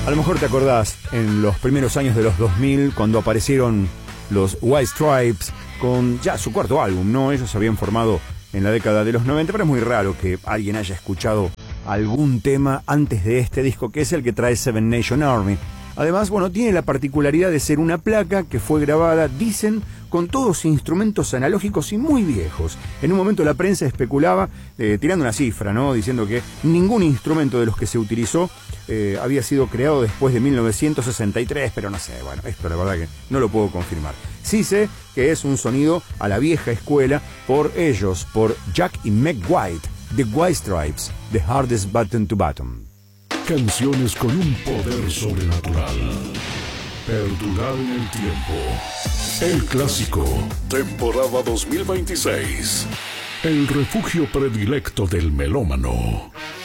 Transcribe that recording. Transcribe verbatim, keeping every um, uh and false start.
A lo mejor te acordás, en los primeros años de los dos mil, cuando aparecieron los White Stripes, con ya su cuarto álbum, ¿no? Ellos se habían formado en la década de los noventa, pero es muy raro que alguien haya escuchado algún tema antes de este disco, que es el que trae Seven Nation Army. Además, bueno, tiene la particularidad de ser una placa que fue grabada, dicen, con todos instrumentos analógicos y muy viejos. En un momento la prensa especulaba, eh, tirando una cifra, ¿no? Diciendo que ningún instrumento de los que se utilizó eh, había sido creado después de mil novecientos sesenta y tres, pero no sé, bueno, esto la verdad que no lo puedo confirmar. Sí sé que es un sonido a la vieja escuela por ellos, por Jack y Meg White, The White Stripes, The Hardest Button to Button. Canciones con un poder sobrenatural. Perdurar en el tiempo. El clásico. Temporada dos mil veintiséis. El refugio predilecto del melómano.